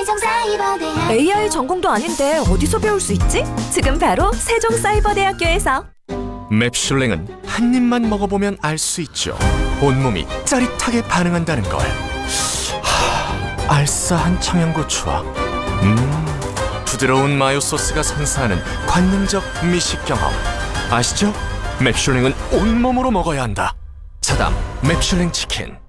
세종사이버대학. AI 전공도 아닌데 어디서 배울 수 있지? 지금 바로 세종사이버대학교에서. 맵슐랭은 한 입만 먹어보면 알 수 있죠. 온몸이 짜릿하게 반응한다는 걸. 알싸한 청양고추와 부드러운 마요 소스가 선사하는 관능적 미식 경험. 아시죠? 맵슐랭은 온몸으로 먹어야 한다. 차담 맵슐랭 치킨.